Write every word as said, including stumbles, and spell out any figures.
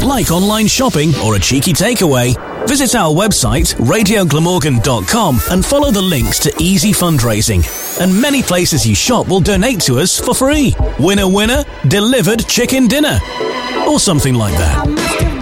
like online shopping or a cheeky takeaway? Visit our website, radio glamorgan dot com, and follow the links to easy fundraising. And many places you shop will donate to us for free. Winner, winner, delivered chicken dinner. Or something like that.